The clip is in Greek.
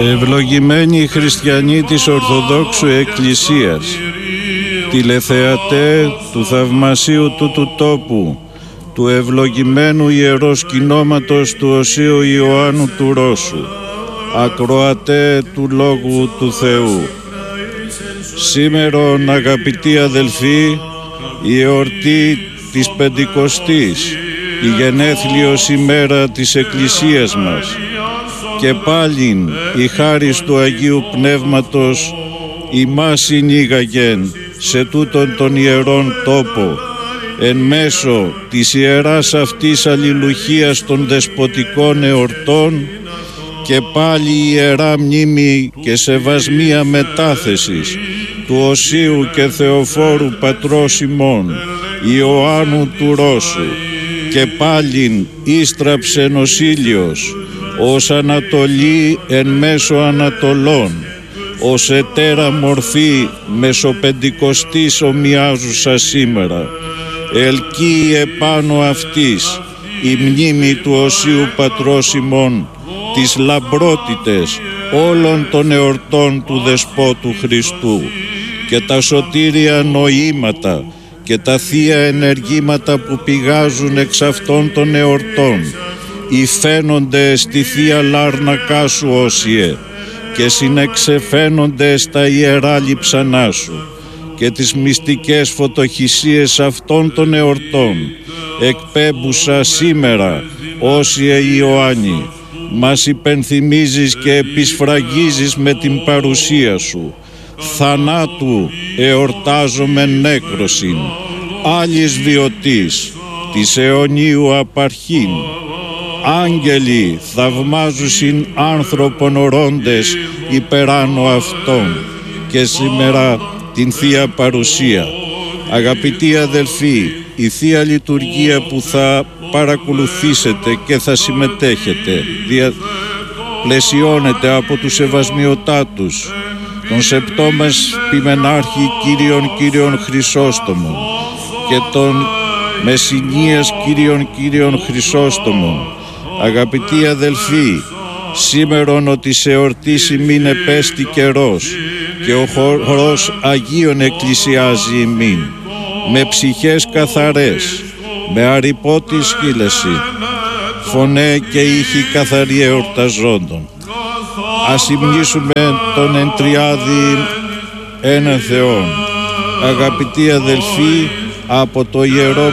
Ευλογημένοι χριστιανοί της Ορθοδόξου Εκκλησίας, τηλεθεατέ του θαυμασίου του τόπου, του ευλογημένου ιερός κοινώματος του Οσίου Ιωάννου του Ρώσου, ακροατέ του Λόγου του Θεού. Σήμερον, αγαπητοί αδελφοί, η εορτή της Πεντηκοστής, η γενέθλιος ημέρα της Εκκλησίας μας, και πάλιν η χάρις του Αγίου Πνεύματος ημάς συνήγαγεν σε τούτον τον ιερόν τόπο, εν μέσω της ιεράς αυτής αλληλουχίας των δεσποτικών εορτών, και πάλι η ιερά μνήμη και σεβασμία μετάθεσης του Οσίου και Θεοφόρου πατρός ημών Ιωάννου του Ρώσου, και πάλιν ίστραψεν ο Ήλιος ως Ανατολή εν μέσω Ανατολών, ως ετέρα μορφή μεσοπεντηκοστής ομοιάζουσα σήμερα. Ελκύει επάνω αυτής η μνήμη του Οσίου πατρός ημών τις λαμπρότητες όλων των εορτών του Δεσπότου Χριστού, και τα σωτήρια νοήματα και τα θεία ενεργήματα που πηγάζουν εξ αυτών των εορτών υφαίνονται στη θεία λάρνακά σου, Όσιε, και συνεξεφαίνονται στα ιερά λειψανά σου, και τις μυστικές φωτοχυσίες αυτών των εορτών εκπέμπουσα σήμερα, Όσιε Ιωάννη, μας υπενθυμίζεις και επισφραγίζεις με την παρουσία σου. Θανάτου εορτάζομεν νέκρωσιν, άλλης βιωτής, της αιωνίου απαρχήν. Άγγελοι θαυμάζουσιν άνθρωπον ορώντες υπεράνω αυτών, και σήμερα την Θεία Παρουσία. Αγαπητοί αδελφοί, η Θεία Λειτουργία που θα παρακολουθήσετε και θα συμμετέχετε πλαισιώνεται από τους Σεβασμιωτάτους, τον σεπτό μας Ποιμενάρχη Κύριον Χρυσόστομον και τον Μεσσηνίας Κύριον Χρυσόστομον. Αγαπητοί αδελφοί, σήμερον ότι σε εορτής ημίν επέστη καιρός, και ο χορός Αγίων εκκλησιάζει ημίν, με ψυχές καθαρές, με αρυπότη σχήλεση, φωνέ και ήχοι καθαροί εορταζόντων. Ας υμνήσουμε τον εν τριάδη έναν Θεόν. Αγαπητοί αδελφοί, από το Ιερό